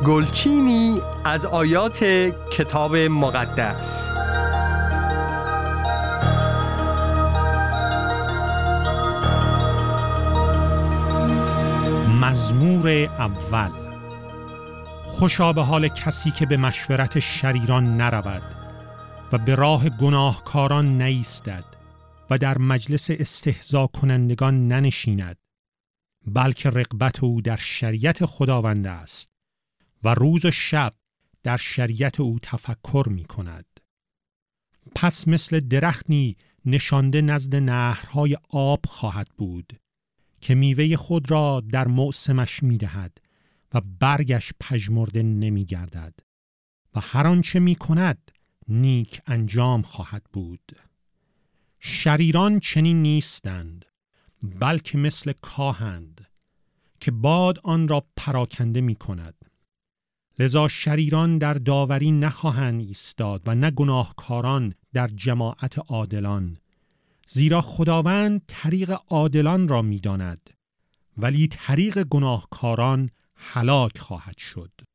گلچینی از آیات کتاب مقدس. مزمور اول. خوشا به حال کسی که به مشورت شریران نرود و به راه گناهکاران نایستد و در مجلس استهزا کنندگان ننشیند، بلکه رغبت او در شریعت خداوند است و روز و شب در شریعت او تفکر می کند. پس مثل درختی نشانده نزد نهرهای آب خواهد بود که میوه خود را در موسمش می دهد و برگش پژمرده نمی گردد و هر آنچه می کند نیک انجام خواهد بود. شریران چنین نیستند، بلکه مثل کاهند که باد آن را پراکنده می کند. لذا شریران در داوری نخواهند ایستاد و نه گناهکاران در جماعت عادلان، زیرا خداوند طریق عادلان را می داند، ولی طریق گناهکاران هلاک خواهد شد.